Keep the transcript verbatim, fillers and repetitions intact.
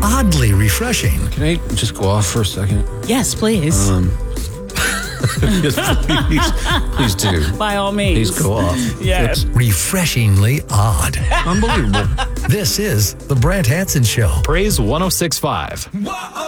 oddly refreshing. Can I just go off for a second? Yes, please. Um, yes, please, please do. By all means. Please go off. Yes. It's Refreshingly odd. unbelievable. This is The Brant Hanson Show. Praise one oh six point five. Whoa.